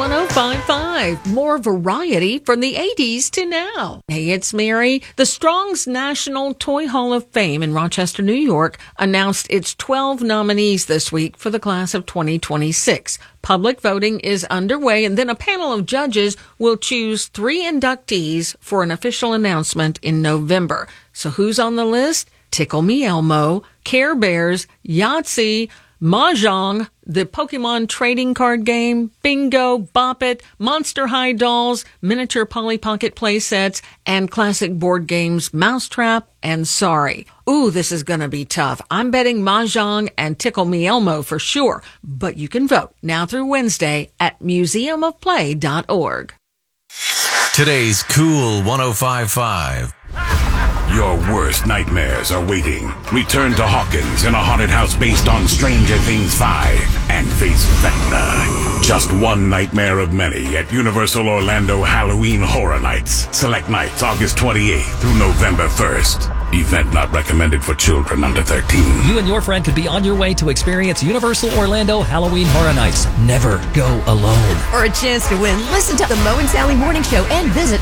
105.5. More variety from the 80s to now. Hey, it's Mary. The Strong's National Toy Hall of Fame in Rochester, New York announced its 12 nominees this week for the class of 2026. Public voting is underway, and then a panel of judges will choose 3 inductees for an official announcement in November. So who's on the list? Tickle Me Elmo, Care Bears, Yahtzee, Mahjong, the Pokemon trading card game, Bingo, Bop It, Monster High dolls, miniature Polly Pocket play sets, and classic board games Mousetrap and Sorry. Ooh, this is gonna be tough. I'm betting Mahjong and Tickle Me Elmo for sure, but you can vote now through Wednesday at museumofplay.org. Today's Cool 105.5. Your worst nightmares are waiting. Return to Hawkins in a haunted house based on Stranger Things 5 and face Vecna. Just one nightmare of many at Universal Orlando Halloween Horror Nights. Select nights August 28th through November 1st. Event not recommended for children under 13. You and your friend could be on your way to experience Universal Orlando Halloween Horror Nights. Never go alone. For a chance to win, listen to the Mo and Sally Morning Show and visit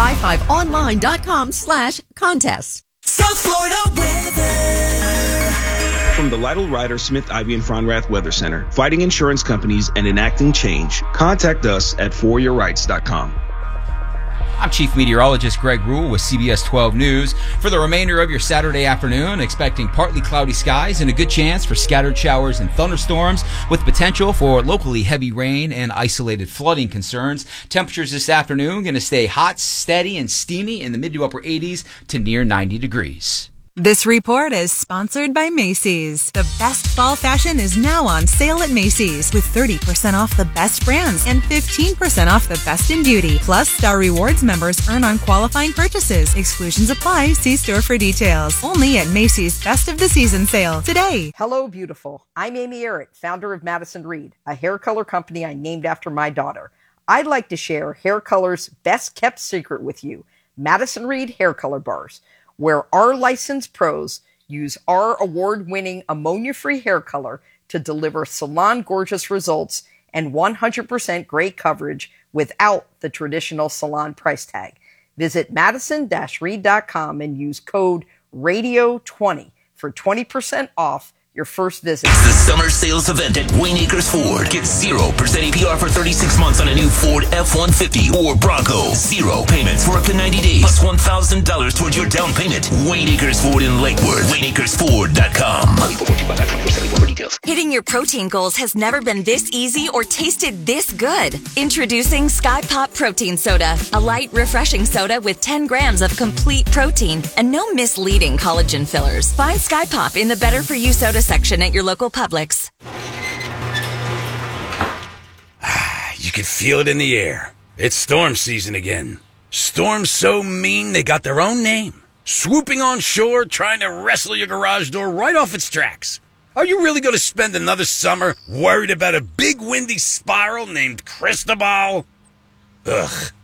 1055online.com/contest. South Florida weather. From the Lytle Ryder Smith Ivy and Fronrath Weather Center, fighting insurance companies and enacting change. Contact us at foryourrights.com. I'm Chief Meteorologist Greg Rule with CBS 12 News. For the remainder of your Saturday afternoon, expecting partly cloudy skies and a good chance for scattered showers and thunderstorms with potential for locally heavy rain and isolated flooding concerns. Temperatures this afternoon going to stay hot, steady, and steamy in the mid to upper 80s to near 90 degrees. This report is sponsored by Macy's. The best fall fashion is now on sale at Macy's with 30% off the best brands and 15% off the best in beauty. Plus, Star Rewards members earn on qualifying purchases. Exclusions apply. See store for details. Only at Macy's Best of the Season sale today. Hello, beautiful. I'm Amy Errett, founder of Madison Reed, a hair color company I named after my daughter. I'd like to share hair color's best kept secret with you, Madison Reed hair color bars, where our licensed pros use our award-winning ammonia-free hair color to deliver salon-gorgeous results and 100% great coverage without the traditional salon price tag. Visit madison-reed.com and use code RADIO20 for 20% off your first visit. It's the summer sales event at Wayne Acres Ford. Get 0% APR for 36 months on a new Ford F-150 or Bronco. 0 payments for up to 90 days. Plus $1,000 towards your down payment. Wayne Acres Ford in Lakewood. WayneAcresFord.com. Hitting your protein goals has never been this easy or tasted this good. Introducing Sky Pop Protein Soda. A light, refreshing soda with 10 grams of complete protein and no misleading collagen fillers. Find Sky Pop in the Better For You soda section at your local Publix. You can feel it in the air. It's storm season again. Storms so mean they got their own name. Swooping on shore, trying to wrestle your garage door right off its tracks. Are you really going to spend another summer worried about a big windy spiral named Cristobal? Ugh.